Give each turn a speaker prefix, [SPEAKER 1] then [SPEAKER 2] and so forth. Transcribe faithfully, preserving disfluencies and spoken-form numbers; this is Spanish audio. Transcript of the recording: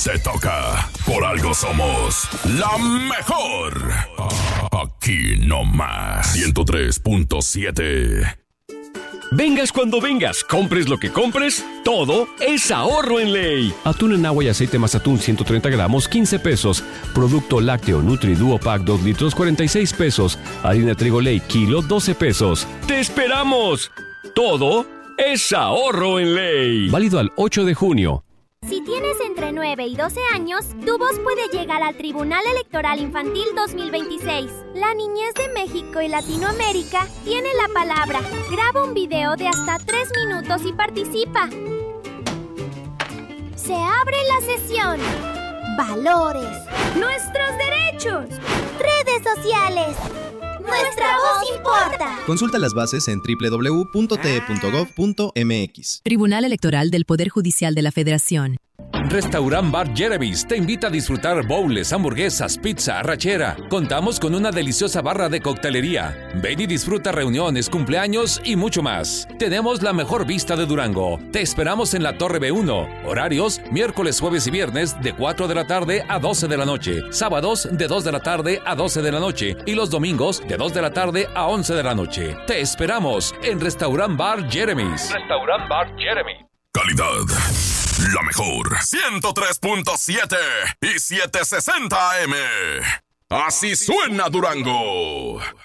[SPEAKER 1] Te toca. Por algo somos la mejor. Aquí nomás. ciento tres punto siete.
[SPEAKER 2] Vengas cuando vengas, compres lo que compres, todo es ahorro en Ley. Atún en agua y aceite más atún ciento treinta gramos, quince pesos. Producto lácteo Nutri Duo Pack dos litros, cuarenta y seis pesos. Harina de trigo Ley, kilo, doce pesos. ¡Te esperamos! Todo es ahorro en Ley. Válido al ocho de junio.
[SPEAKER 3] Si tienes entre nueve y doce años, tu voz puede llegar al Tribunal Electoral Infantil dos mil veintiséis. La niñez de México y Latinoamérica tiene la palabra. Graba un video de hasta tres minutos y participa. Se abre la sesión. Valores. Nuestros derechos. Redes sociales. Nuestra voz importa.
[SPEAKER 4] Consulta las bases en doble u doble u doble u punto t e punto gov punto m x.
[SPEAKER 5] Tribunal Electoral del Poder Judicial de la Federación.
[SPEAKER 6] Restaurant Bar Jeremy's te invita a disfrutar bowls, hamburguesas, pizza, arrachera. Contamos con una deliciosa barra de coctelería. Ven y disfruta reuniones, cumpleaños y mucho más. Tenemos la mejor vista de Durango. Te esperamos en la Torre B uno. Horarios, miércoles, jueves y viernes de cuatro de la tarde a doce de la noche. Sábados de dos de la tarde a doce de la noche. Y los domingos de dos de la tarde a once de la noche. Te esperamos en Restaurant Bar Jeremy's.
[SPEAKER 1] Restaurant Bar Jeremy. Calidad. La mejor. ciento tres punto siete y setecientos sesenta A M. Así suena Durango.